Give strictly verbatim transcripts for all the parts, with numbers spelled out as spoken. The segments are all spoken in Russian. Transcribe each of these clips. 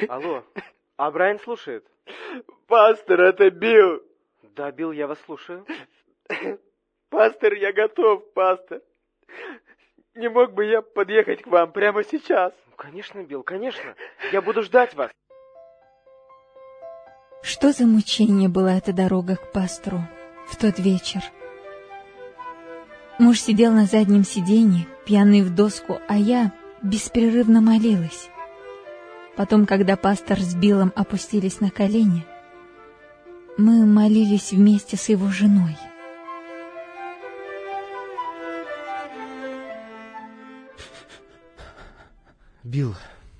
Алло, а Брайан слушает? Пастор, это Билл. Да, Билл, я вас слушаю. Пастор, я готов, пастор. Не мог бы я подъехать к вам прямо сейчас? Конечно, Билл, конечно. Я буду ждать вас. Что за мучение была эта дорога к пастору в тот вечер? Муж сидел на заднем сиденье, пьяный в доску, а я беспрерывно молилась. Потом, когда пастор с Биллом опустились на колени, мы молились вместе с его женой. Билл,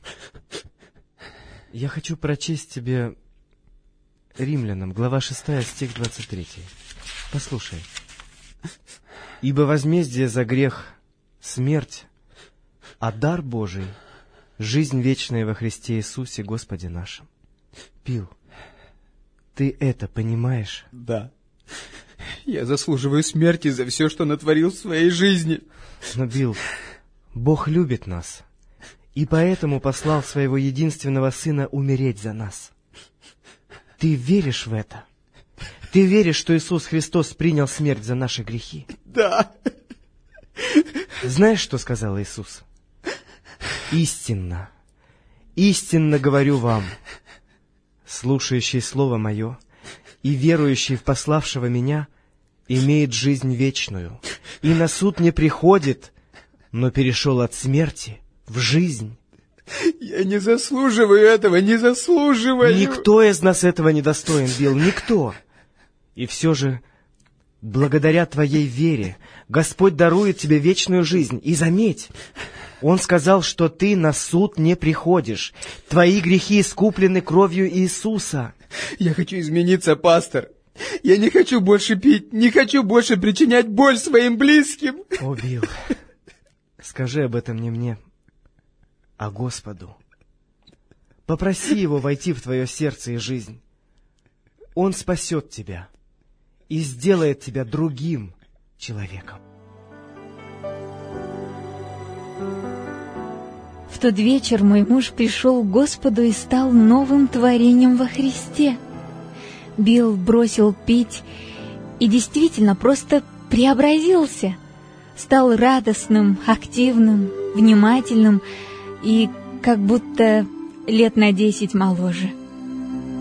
я хочу прочесть тебе Римлянам, глава шестая, стих двадцать третий. Послушай. «Ибо возмездие за грех — смерть, а дар Божий — жизнь вечная во Христе Иисусе Господе нашим». Билл, ты это понимаешь? Да. Я заслуживаю смерти за все, что натворил в своей жизни. Но, Билл, Бог любит нас, и поэтому послал своего единственного Сына умереть за нас. Ты веришь в это? Ты веришь, что Иисус Христос принял смерть за наши грехи? Да. Знаешь, что сказал Иисус? Истинно, истинно говорю вам, слушающий Слово Мое и верующий в пославшего Меня имеет жизнь вечную, и на суд не приходит, но перешел от смерти в жизнь. Я не заслуживаю этого, не заслуживаю. Никто из нас этого не достоин, Билл, никто. И все же, благодаря твоей вере, Господь дарует тебе вечную жизнь. И заметь, Он сказал, что ты на суд не приходишь. Твои грехи искуплены кровью Иисуса. Я хочу измениться, пастор. Я не хочу больше пить, не хочу больше причинять боль своим близким. О, Билл, скажи об этом не мне, а Господу. Попроси Его войти в твое сердце и жизнь. Он спасет тебя и сделает тебя другим человеком. В тот вечер мой муж пришел к Господу и стал новым творением во Христе. Билл бросил пить и действительно просто преобразился. Стал радостным, активным, внимательным и как будто лет на десять моложе.